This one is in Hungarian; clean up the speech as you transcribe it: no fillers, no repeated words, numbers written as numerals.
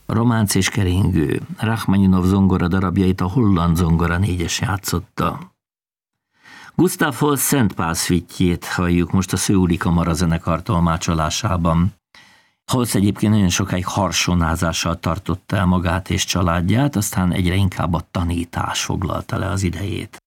Románc és keringő. Rachmaninov zongora darabjait a Holland Zongora 4-es játszotta. Gustav Holst Szent Pál szvittyét halljuk most a Szőuli Kamara zenekar tolmácsolásában. Holst egyébként nagyon sokáig harsonázással tartotta el magát és családját, aztán egyre inkább a tanítás foglalta le az idejét.